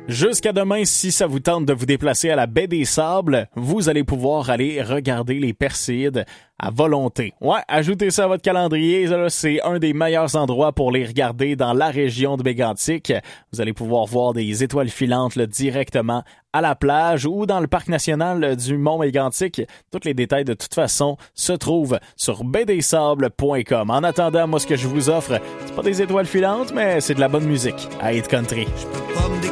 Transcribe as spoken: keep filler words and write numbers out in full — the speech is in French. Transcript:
Jusqu'à demain, si ça vous tente de vous déplacer à la baie des Sables, vous allez pouvoir aller regarder les Perséides à volonté. Ouais, ajoutez ça à votre calendrier. Là, c'est un des meilleurs endroits pour les regarder dans la région de Mégantic. Vous allez pouvoir voir des étoiles filantes là, directement à la plage ou dans le parc national du Mont-Mégantic. Tous les détails, de toute façon, se trouvent sur baie des sables point com. En attendant, moi, ce que je vous offre, c'est pas des étoiles filantes, mais c'est de la bonne musique à Hit Country.